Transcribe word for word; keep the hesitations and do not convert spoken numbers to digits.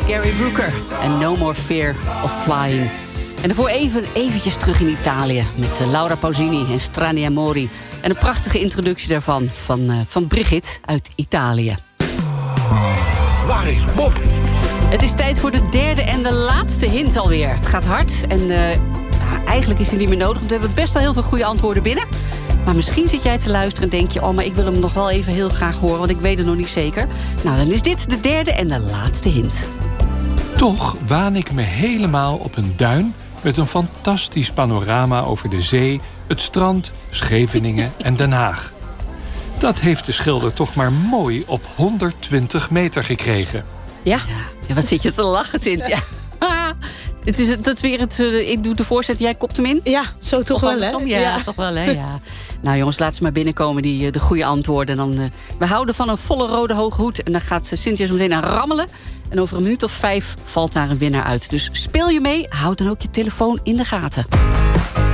Gary Brooker en No More Fear of Flying. En daarvoor even eventjes terug in Italië met Laura Pausini en Strani Amori. En een prachtige introductie daarvan van, uh, van Brigitte uit Italië. Waar is Bob? Het is tijd voor de derde en de laatste hint alweer. Het gaat hard en uh, nou, eigenlijk is die niet meer nodig, want we hebben best wel heel veel goede antwoorden binnen. Maar misschien zit jij te luisteren en denk je, oh, maar ik wil hem nog wel even heel graag horen, want ik weet het nog niet zeker. Nou, dan is dit de derde en de laatste hint. Toch waan ik me helemaal op een duin met een fantastisch panorama over de zee, het strand, Scheveningen en Den Haag. Dat heeft de schilder toch maar mooi op honderdtwintig meter gekregen. Ja, ja, wat zit je te lachen, Cynthia? Het is, dat is weer het, uh, ik doe de voorzet, jij kopt hem in? Ja, zo toch, toch wel, hè? Ja, ja, toch wel, hè? Ja. Nou jongens, laat ze maar binnenkomen, die, de goede antwoorden. Dan, uh, we houden van een volle rode hoge hoed. En dan gaat Cynthia zo meteen aan rammelen. En over een minuut of vijf valt daar een winnaar uit. Dus speel je mee, houd dan ook je telefoon in de gaten.